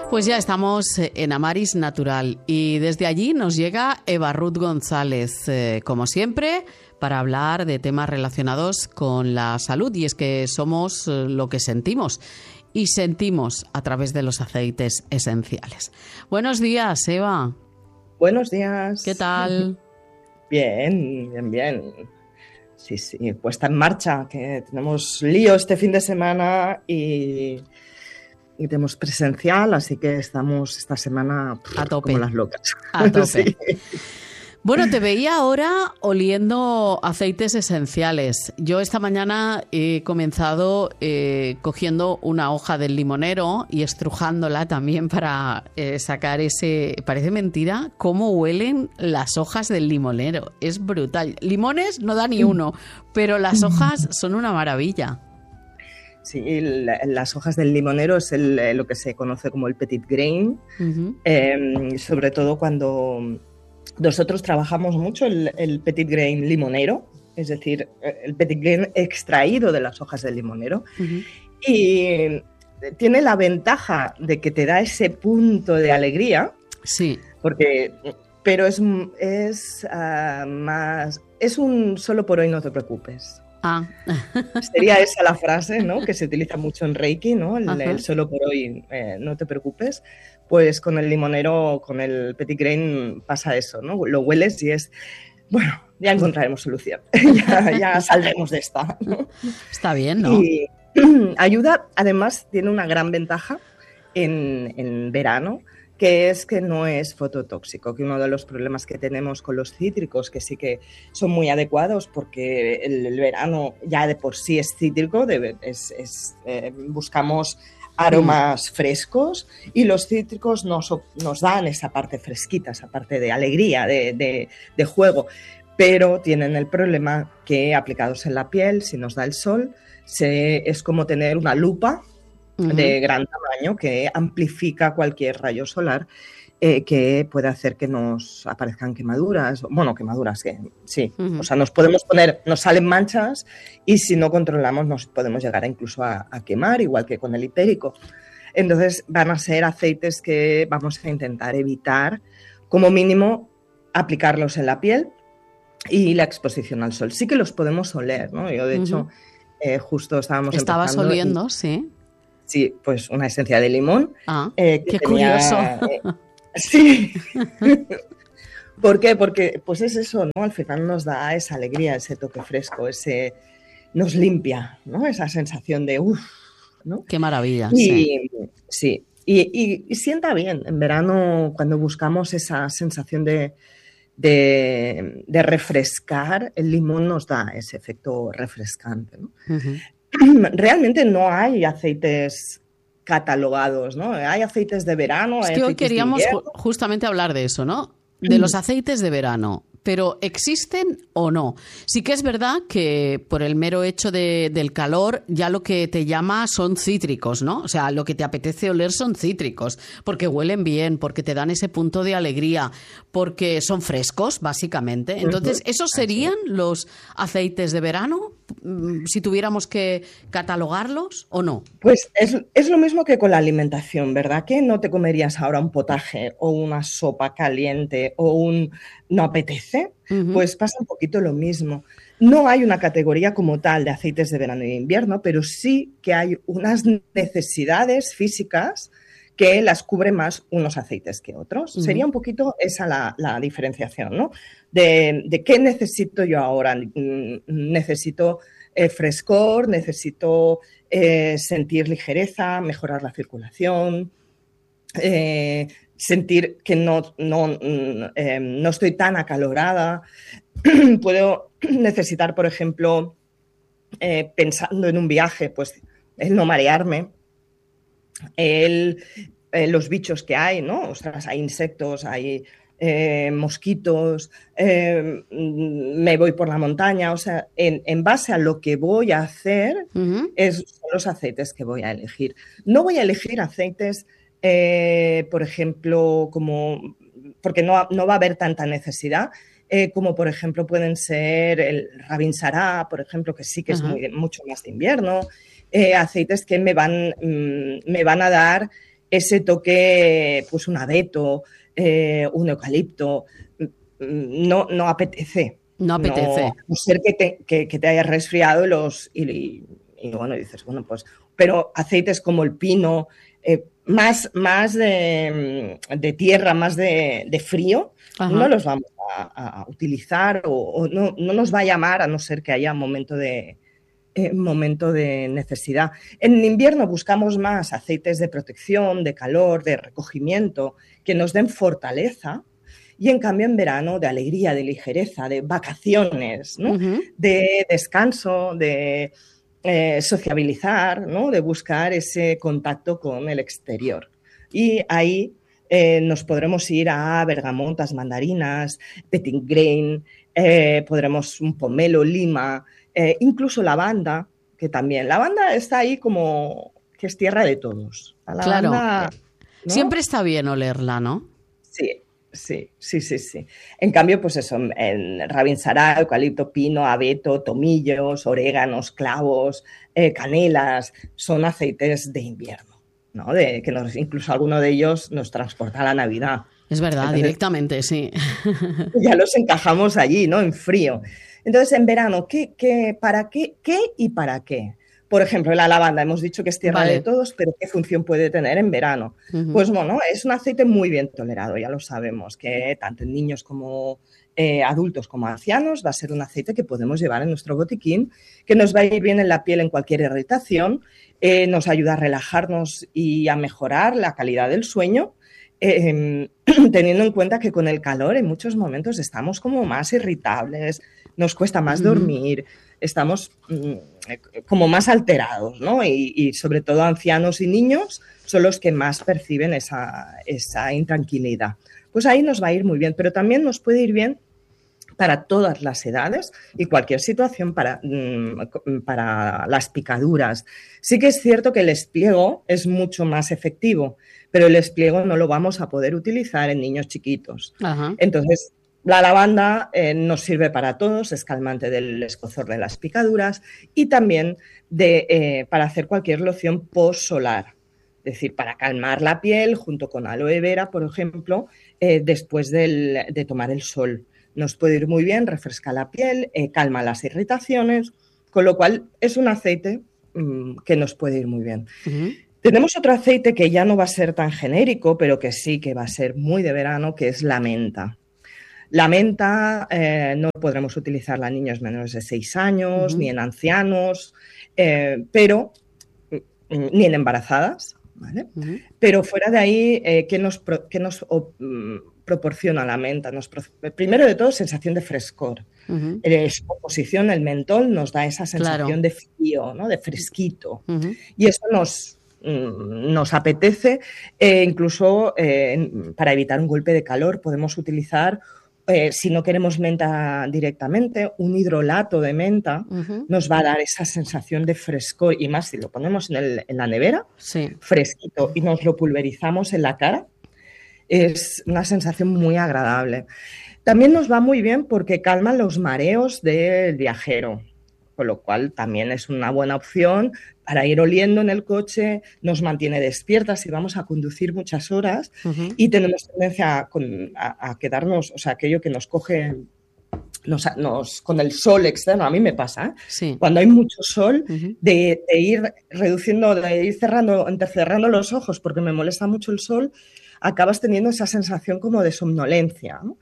Pues ya estamos en Amaris Natural y desde allí nos llega Eva Ruth González, como siempre, para hablar de temas relacionados con la salud. Y es que somos lo que sentimos y sentimos a través de los aceites esenciales. Buenos días, Eva. Buenos días. ¿Qué tal? Bien, bien, bien. Sí, puesta en marcha, que tenemos lío este fin de semana y tenemos presencial, así que estamos esta semana a tope, como las locas. A tope. Sí. Bueno, te veía ahora oliendo aceites esenciales. Yo esta mañana he comenzado cogiendo una hoja del limonero y estrujándola también para sacar ese... Parece mentira cómo huelen las hojas del limonero. Es brutal. Limones no da ni uno, pero las hojas son una maravilla. Sí, las hojas del limonero es lo que se conoce como el petit grain, sobre todo cuando nosotros trabajamos mucho el petit grain limonero, es decir, el petit grain extraído de las hojas del limonero, y tiene la ventaja de que te da ese punto de alegría, sí, pero es un solo por hoy no te preocupes. Sería esa la frase, ¿no? Que se utiliza mucho en Reiki, ¿no? El solo por hoy no te preocupes. Pues con el limonero, con el petit grain pasa eso, ¿no? Lo hueles y es, bueno, ya encontraremos solución, ya saldremos de esta, ¿no? Está bien, ¿no? Y ayuda, además tiene una gran ventaja en verano, que es que no es fototóxico, que uno de los problemas que tenemos con los cítricos, que sí que son muy adecuados porque el verano ya de por sí es cítrico, buscamos aromas frescos y los cítricos nos dan esa parte fresquita, esa parte de alegría, de juego, pero tienen el problema que aplicados en la piel, si nos da el sol, es como tener una lupa de gran tamaño que amplifica cualquier rayo solar que puede hacer que nos aparezcan quemaduras, que sí, o sea, nos salen manchas y si no controlamos nos podemos llegar incluso a quemar, igual que con el hipérico. Entonces van a ser aceites que vamos a intentar evitar, como mínimo, aplicarlos en la piel y la exposición al sol. Sí que los podemos oler, ¿no? Yo, de hecho, justo Estabas oliendo, sí. Sí, pues una esencia de limón. Qué curioso. Sí. ¿Por qué? Porque pues es eso, ¿no? Al final nos da esa alegría, ese toque fresco, nos limpia, ¿no? Esa sensación de uff, ¿no? Qué maravilla. Sí. Y sienta bien. En verano, cuando buscamos esa sensación de refrescar, el limón nos da ese efecto refrescante, ¿no? Realmente no hay aceites catalogados, ¿no? Hay aceites de verano, es que hoy queríamos justamente hablar de eso, ¿no? De los aceites de verano. Pero ¿existen o no? Sí que es verdad que por el mero hecho del calor ya lo que te llama son cítricos, ¿no? O sea, lo que te apetece oler son cítricos, porque huelen bien, porque te dan ese punto de alegría, porque son frescos, básicamente. Entonces, ¿esos serían los aceites de verano? Si tuviéramos que catalogarlos o no. Pues es lo mismo que con la alimentación, ¿verdad? Que no te comerías ahora un potaje o una sopa caliente o no apetece, pues pasa un poquito lo mismo. No hay una categoría como tal de aceites de verano y de invierno, pero sí que hay unas necesidades físicas que las cubre más unos aceites que otros. Sería un poquito esa la diferenciación, ¿no? De qué necesito yo ahora. Necesito frescor, necesito sentir ligereza, mejorar la circulación, sentir que no estoy tan acalorada. Puedo necesitar, por ejemplo, pensando en un viaje, pues el no marearme, los bichos que hay, ¿no? Ostras, hay insectos, hay mosquitos, me voy por la montaña, o sea, en base a lo que voy a hacer, son los aceites que voy a elegir. No voy a elegir aceites, por ejemplo, porque no va a haber tanta necesidad, como por ejemplo pueden ser el Ravinsará, por ejemplo, que sí que es mucho más de invierno, aceites que me van a dar ese toque, pues un abeto, un eucalipto, no apetece. No apetece. No, a no ser que te hayas resfriado y bueno, dices, bueno, pues, pero aceites como el pino, más de tierra, más de frío, Ajá. no los vamos a utilizar o no nos va a llamar a no ser que haya momento de necesidad. En invierno buscamos más aceites de protección, de calor, de recogimiento, que nos den fortaleza. Y en cambio en verano de alegría, de ligereza, de vacaciones, ¿no? De descanso, de sociabilizar, ¿no? De buscar ese contacto con el exterior. Y ahí nos podremos ir a bergamotas, mandarinas, petitgrain, podremos un pomelo, lima, incluso lavanda, que también. Lavanda está ahí como que es tierra de todos. La lavanda, claro. ¿no? Siempre está bien olerla, ¿no? Sí. Sí. En cambio, pues eso, el rabinsará, eucalipto, pino, abeto, tomillos, oréganos, clavos, canelas, son aceites de invierno, ¿no? Incluso alguno de ellos nos transporta a la Navidad. Es verdad, entonces, directamente, sí. Ya los encajamos allí, ¿no? En frío. Entonces, en verano, ¿para qué y para qué? Por ejemplo, la lavanda, hemos dicho que es tierra de todos, pero ¿qué función puede tener en verano? Pues bueno, es un aceite muy bien tolerado, ya lo sabemos, que tanto en niños como adultos como ancianos va a ser un aceite que podemos llevar en nuestro botiquín, que nos va a ir bien en la piel en cualquier irritación, nos ayuda a relajarnos y a mejorar la calidad del sueño, teniendo en cuenta que con el calor en muchos momentos estamos como más irritables, nos cuesta más dormir, estamos como más alterados, ¿no? Y sobre todo ancianos y niños son los que más perciben esa intranquilidad. Pues ahí nos va a ir muy bien, pero también nos puede ir bien para todas las edades y cualquier situación para las picaduras. Sí que es cierto que el espliego es mucho más efectivo, pero el espliego no lo vamos a poder utilizar en niños chiquitos. Ajá. Entonces, la lavanda nos sirve para todos, es calmante del escozor de las picaduras y también para hacer cualquier loción post-solar. Es decir, para calmar la piel junto con aloe vera, por ejemplo, después de tomar el sol. Nos puede ir muy bien, refresca la piel, calma las irritaciones, con lo cual es un aceite que nos puede ir muy bien. Tenemos otro aceite que ya no va a ser tan genérico, pero que sí que va a ser muy de verano, que es la menta. La menta no podremos utilizarla en niños menores de 6 años, ni en ancianos, pero ni en embarazadas, ¿vale? Pero fuera de ahí, ¿qué nos proporciona la menta? Primero de todo, sensación de frescor. Su composición, el mentol, nos da esa sensación de frío, ¿no? De fresquito. Y eso nos apetece, incluso para evitar un golpe de calor podemos utilizar, si no queremos menta directamente, un hidrolato de menta nos va a dar esa sensación de frescor, y más si lo ponemos en la nevera, fresquito, y nos lo pulverizamos en la cara, es una sensación muy agradable. También nos va muy bien porque calma los mareos del viajero, con lo cual también es una buena opción para ir oliendo en el coche, nos mantiene despiertas si vamos a conducir muchas horas y tenemos tendencia a quedarnos, o sea, aquello que nos coge con el sol externo, a mí me pasa, cuando hay mucho sol, de ir reduciendo, de ir entrecerrando los ojos porque me molesta mucho el sol, acabas teniendo esa sensación como de somnolencia, ¿no?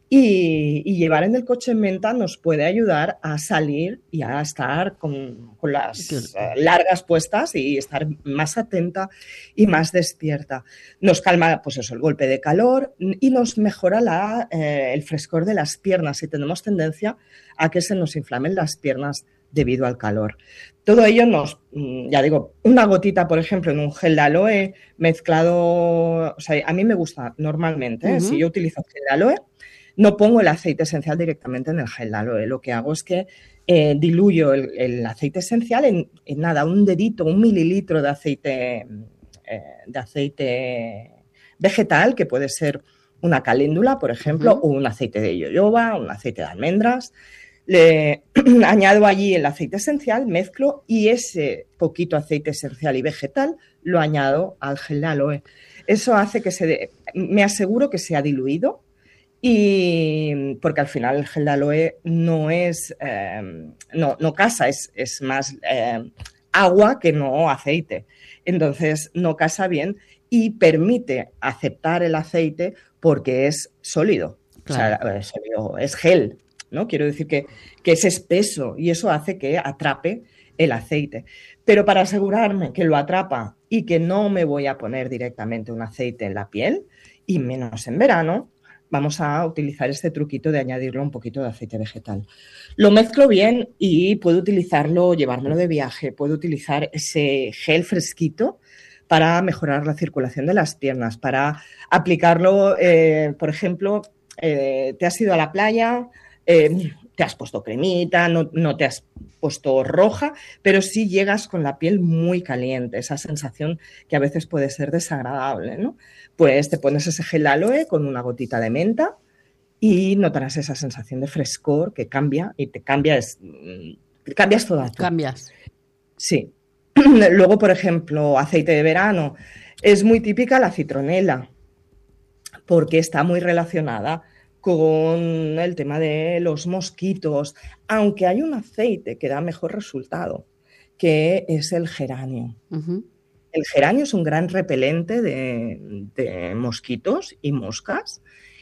Y llevar en el coche menta nos puede ayudar a salir y a estar con las largas puestas y estar más atenta y más despierta. Nos calma, pues eso, el golpe de calor y nos mejora el frescor de las piernas si tenemos tendencia a que se nos inflamen las piernas debido al calor. Todo ello ya digo, una gotita, por ejemplo, en un gel de aloe mezclado, o sea, a mí me gusta normalmente, si yo utilizo gel de aloe, no pongo el aceite esencial directamente en el gel de aloe. Lo que hago es que diluyo el aceite esencial en nada, un dedito, 1 mililitro de aceite vegetal, que puede ser una caléndula, por ejemplo, o un aceite de yoyoba, un aceite de almendras. Le añado allí el aceite esencial, mezclo y ese poquito aceite esencial y vegetal lo añado al gel de aloe. Eso hace que me aseguro que sea diluido, y porque al final el gel de aloe no es, no casa, es más agua que no aceite. Entonces no casa bien y permite aceptar el aceite porque es sólido. Claro. O sea, es sólido, es gel, ¿no? Quiero decir que es espeso y eso hace que atrape el aceite. Pero para asegurarme que lo atrapa y que no me voy a poner directamente un aceite en la piel, y menos en verano, vamos a utilizar este truquito de añadirle un poquito de aceite vegetal. Lo mezclo bien y puedo utilizarlo, llevármelo de viaje, puedo utilizar ese gel fresquito para mejorar la circulación de las piernas, para aplicarlo, por ejemplo, te has ido a la playa, te has puesto cremita, no te has puesto roja, pero sí llegas con la piel muy caliente, esa sensación que a veces puede ser desagradable, ¿no? Pues te pones ese gel aloe con una gotita de menta y notarás esa sensación de frescor que cambia y te cambias toda tú. Cambias. Sí. Luego, por ejemplo, aceite de verano. Es muy típica la citronela porque está muy relacionada con el tema de los mosquitos, aunque hay un aceite que da mejor resultado, que es el geranio. Uh-huh. El geranio es un gran repelente de mosquitos y moscas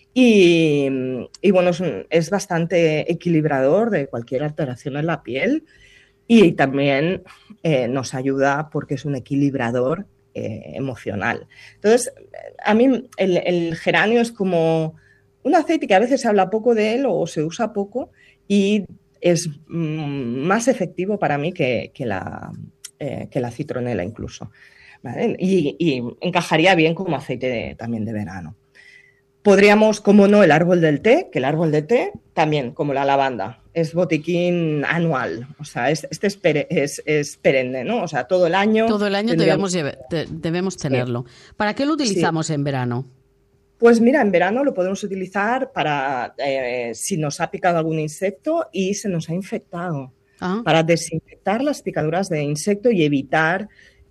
y bueno, es bastante equilibrador de cualquier alteración en la piel y también nos ayuda porque es un equilibrador emocional. Entonces, a mí el geranio es como un aceite que a veces se habla poco de él o se usa poco y es más efectivo para mí que la citronela incluso. ¿Vale? Y encajaría bien como aceite también de verano. Podríamos, como no, el árbol del té, que el árbol de té también, como la lavanda, es botiquín anual, o sea, este es perenne, ¿no? O sea, todo el año... Todo el año debemos tenerlo. Sí. ¿Para qué lo utilizamos en verano? Pues mira, en verano lo podemos utilizar para si nos ha picado algún insecto y se nos ha infectado, para desinfectar las picaduras de insecto y evitar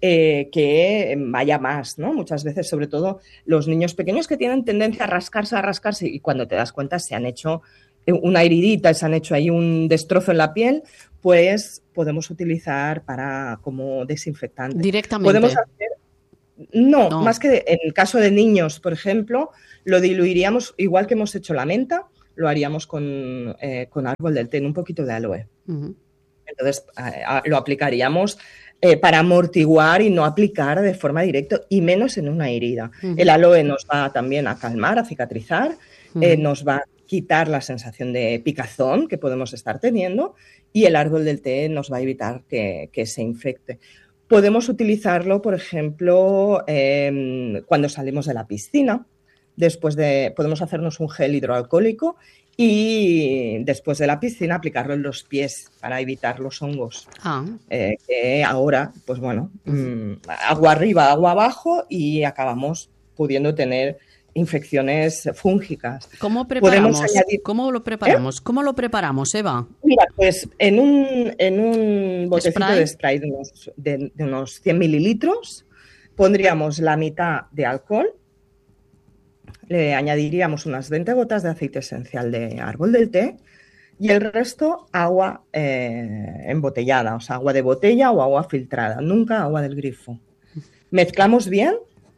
que vaya más, ¿no? Muchas veces, sobre todo los niños pequeños que tienen tendencia a rascarse y cuando te das cuenta se han hecho una heridita, se han hecho ahí un destrozo en la piel, pues podemos utilizar como desinfectante. Directamente. Podemos hacer... No, más que en el caso de niños, por ejemplo, lo diluiríamos, igual que hemos hecho la menta, lo haríamos con árbol del té, en un poquito de aloe. Uh-huh. Entonces, lo aplicaríamos para amortiguar y no aplicar de forma directa, y menos en una herida. Uh-huh. El aloe nos va también a calmar, a cicatrizar, uh-huh. Nos va a quitar la sensación de picazón que podemos estar teniendo, y el árbol del té nos va a evitar que se infecte. Podemos utilizarlo, por ejemplo, cuando salimos de la piscina. Podemos hacernos un gel hidroalcohólico y después de la piscina aplicarlo en los pies para evitar los hongos. Que ahora, pues bueno, agua arriba, agua abajo y acabamos pudiendo tener infecciones fúngicas. ¿Cómo preparamos? ¿Cómo lo preparamos? ¿Cómo lo preparamos, Eva? Mira, pues en un botecito de spray de unos 100 mililitros pondríamos la mitad de alcohol, le añadiríamos unas 20 gotas de aceite esencial de árbol del té y el resto agua embotellada, o sea, agua de botella o agua filtrada, nunca agua del grifo. Mezclamos bien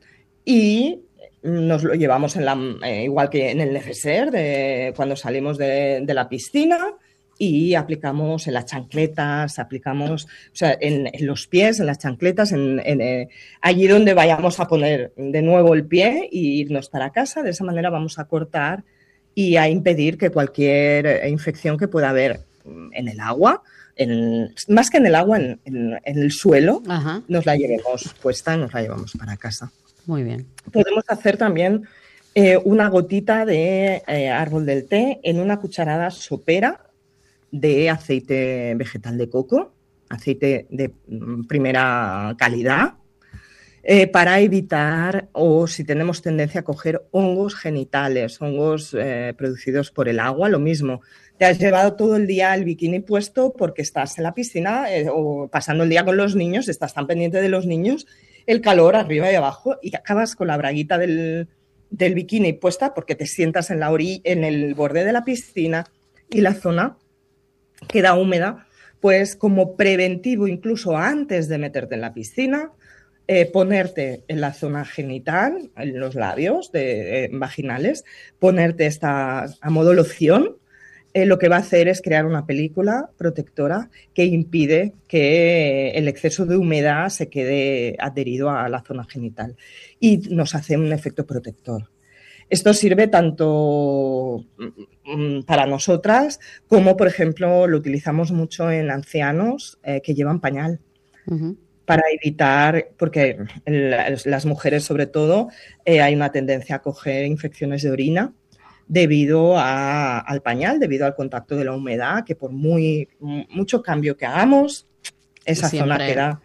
y nos lo llevamos igual que en el neceser cuando salimos de la piscina, y aplicamos en las chancletas, o sea, en los pies, en las chancletas, allí donde vayamos a poner de nuevo el pie e irnos para casa. De esa manera vamos a cortar y a impedir que cualquier infección que pueda haber en el agua, más que en el agua, en el suelo, ajá, nos la llevemos puesta y nos la llevamos para casa. Muy bien. Podemos hacer también una gotita de árbol del té en una cucharada sopera de aceite vegetal de coco, aceite de primera calidad, para evitar, o si tenemos tendencia a coger hongos genitales, hongos producidos por el agua, lo mismo. Te has llevado todo el día el bikini puesto porque estás en la piscina o pasando el día con los niños, estás tan pendiente de los niños el calor arriba y abajo y acabas con la braguita del bikini puesta porque te sientas en el borde de la piscina y la zona queda húmeda, pues como preventivo incluso antes de meterte en la piscina, ponerte en la zona genital, en los labios vaginales, ponerte esta a modo loción, lo que va a hacer es crear una película protectora que impide que el exceso de humedad se quede adherido a la zona genital y nos hace un efecto protector. Esto sirve tanto para nosotras como, por ejemplo, lo utilizamos mucho en ancianos que llevan pañal. Uh-huh. Para evitar, porque las mujeres sobre todo hay una tendencia a coger infecciones de orina debido al pañal, debido al contacto de la humedad, que por mucho cambio que hagamos, esa zona queda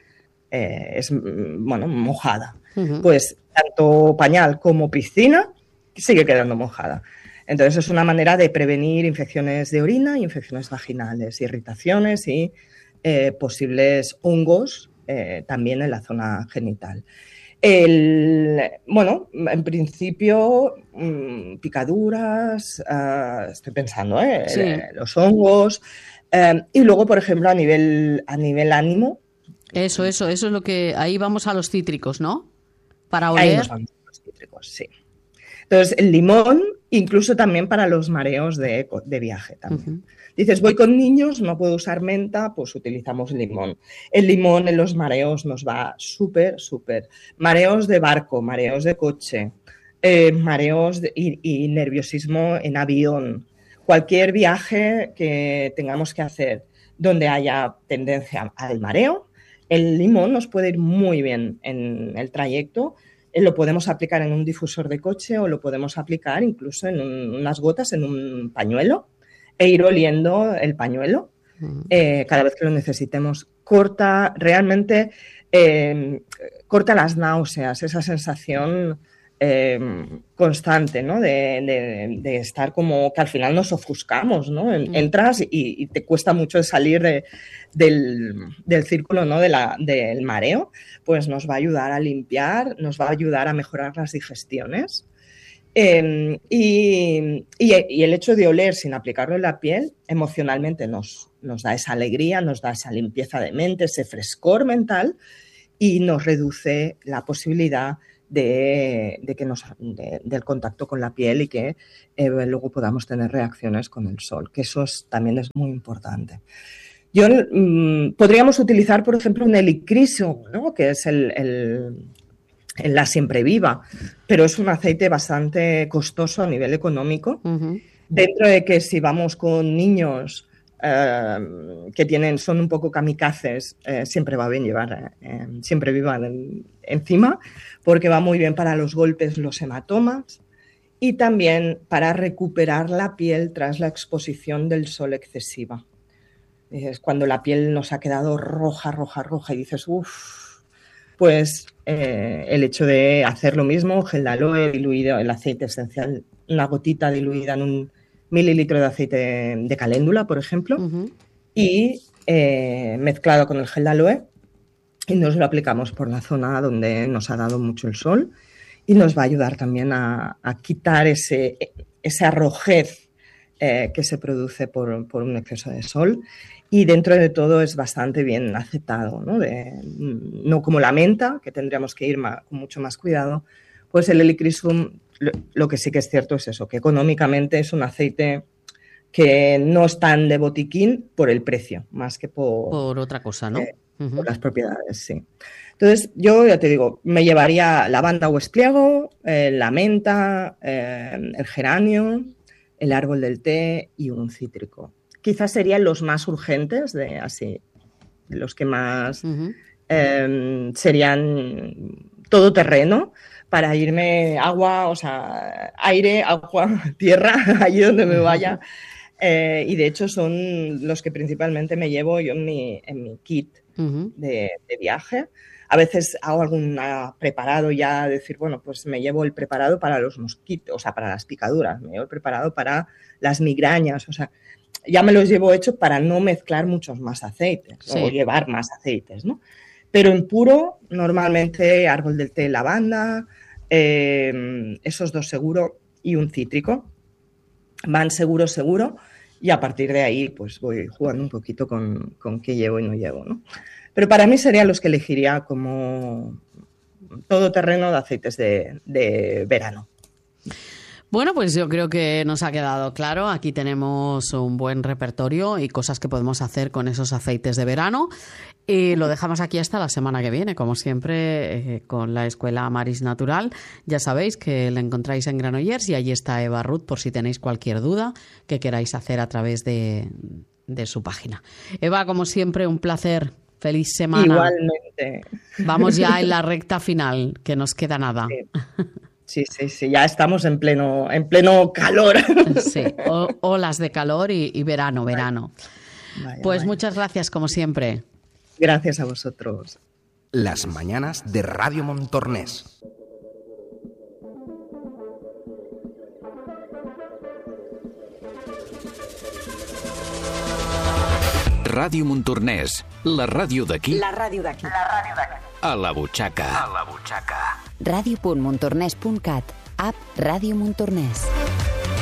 mojada. Uh-huh. Pues tanto pañal como piscina sigue quedando mojada. Entonces es una manera de prevenir infecciones de orina, infecciones vaginales, irritaciones y posibles hongos también en la zona genital. En principio, picaduras, estoy pensando, sí. Los hongos, y luego, por ejemplo, a nivel ánimo. Eso es lo que... Ahí vamos a los cítricos, ¿no? Para oler. Ahí nos vamos a los cítricos, sí. Entonces, el limón, incluso también para los mareos de viaje también. Uh-huh. Dices, voy con niños, no puedo usar menta, pues utilizamos limón. El limón en los mareos nos va súper. Mareos de barco, mareos de coche, mareos y nerviosismo en avión. Cualquier viaje que tengamos que hacer donde haya tendencia al mareo, el limón nos puede ir muy bien en el trayecto. Lo podemos aplicar en un difusor de coche o lo podemos aplicar incluso en unas gotas en un pañuelo e ir oliendo el pañuelo cada vez que lo necesitemos. Corta las náuseas, esa sensación constante, ¿no? De estar como que al final nos ofuscamos, ¿no? Entras y te cuesta mucho salir del círculo, ¿no? del mareo, pues nos va a ayudar a limpiar, nos va a ayudar a mejorar las digestiones. Y el hecho de oler sin aplicarlo en la piel emocionalmente nos da esa alegría, nos da esa limpieza de mente, ese frescor mental y nos reduce la posibilidad del contacto con la piel y que luego podamos tener reacciones con el sol, que eso también es muy importante. Podríamos utilizar, por ejemplo, un helicriso, ¿no? Que es la siempre viva, pero es un aceite bastante costoso a nivel económico. Uh-huh. Dentro de que si vamos con niños que son un poco kamikazes, siempre va bien llevar siempre viva encima, porque va muy bien para los golpes, los hematomas y también para recuperar la piel tras la exposición del sol excesiva. Es cuando la piel nos ha quedado roja y dices, pues el hecho de hacer lo mismo, gel de aloe diluido, el aceite esencial, una gotita diluida en 1 mililitro de aceite de caléndula, por ejemplo, uh-huh. Y mezclado con el gel de aloe y nos lo aplicamos por la zona donde nos ha dado mucho el sol y nos va a ayudar también a quitar esa rojez que se produce por un exceso de sol. Y dentro de todo es bastante bien aceptado, ¿no? No como la menta, que tendríamos que ir con mucho más cuidado, pues el helichrysum, lo que sí que es cierto es eso, que económicamente es un aceite que no es tan de botiquín por el precio, más que por otra cosa, ¿no? Uh-huh. Por las propiedades, sí. Entonces, yo ya te digo, me llevaría lavanda o espliego, la menta, el geranio, el árbol del té y un cítrico. Quizás serían los más urgentes, los que más uh-huh. Serían todoterreno para irme aire, agua, tierra, allí donde me vaya. Y de hecho son los que principalmente me llevo yo en mi kit uh-huh. de viaje. A veces hago algún preparado ya, decir, bueno, pues me llevo el preparado para los mosquitos, o sea, para las picaduras, me llevo el preparado para las migrañas, o sea, ya me los llevo hechos para no mezclar muchos más aceites, sí. O llevar más aceites, ¿no? Pero en puro, normalmente árbol del té, lavanda, esos 2 seguro y un cítrico. Van seguro, y a partir de ahí pues voy jugando un poquito con qué llevo y no llevo, ¿no? Pero para mí serían los que elegiría como todoterreno de aceites de verano. Bueno, pues yo creo que nos ha quedado claro. Aquí tenemos un buen repertorio y cosas que podemos hacer con esos aceites de verano. Y lo dejamos aquí hasta la semana que viene, como siempre, con la Escuela Maris Natural. Ya sabéis que la encontráis en Granollers y allí está Eva Ruth por si tenéis cualquier duda que queráis hacer a través de su página. Eva, como siempre, un placer. Feliz semana. Igualmente. Vamos ya en la recta final, que nos queda nada. Sí, ya estamos en pleno calor. Sí, olas de calor y verano. Pues muchas gracias, como siempre. Gracias a vosotros. Las mañanas de Radio Montornès. Ràdio Montornès, la ràdio d'aquí. La ràdio d'aquí. A la butxaca. Radio.montornès.cat. App Ràdio Montornès.